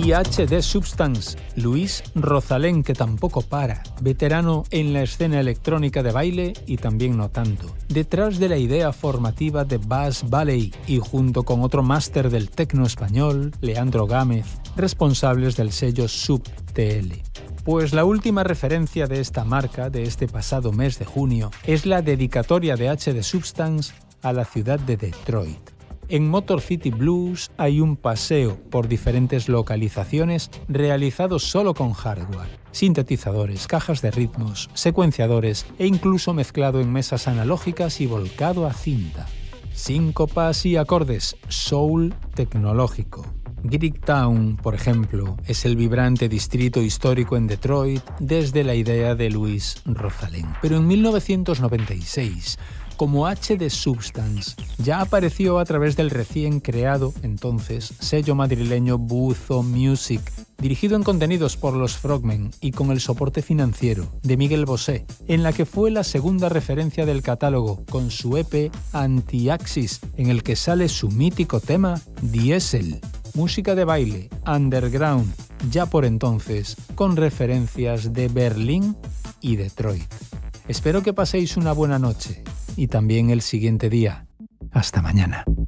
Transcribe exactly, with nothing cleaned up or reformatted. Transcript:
y H D Substance, Luis Rosalén, que tampoco para, veterano en la escena electrónica de baile y también no tanto, detrás de la idea formativa de Bass Valley y junto con otro máster del tecno español, Leandro Gámez, responsables del sello Sub T L. Pues la última referencia de esta marca de este pasado mes de junio es la dedicatoria de H D Substance a la ciudad de Detroit. En Motor City Blues hay un paseo por diferentes localizaciones realizado solo con hardware, sintetizadores, cajas de ritmos, secuenciadores e incluso mezclado en mesas analógicas y volcado a cinta. Síncopas y acordes soul tecnológico. Greektown, por ejemplo, es el vibrante distrito histórico en Detroit desde la idea de Luis Rosalén. Pero en mil novecientos noventa y seis, como H D Substance, ya apareció a través del recién creado, entonces, sello madrileño Buzo Music, dirigido en contenidos por los Frogmen y con el soporte financiero de Miguel Bosé, en la que fue la segunda referencia del catálogo con su E P Anti-Axis, en el que sale su mítico tema Diesel, música de baile, underground, ya por entonces, con referencias de Berlín y Detroit. Espero que paséis una buena noche y también el siguiente día. Hasta mañana.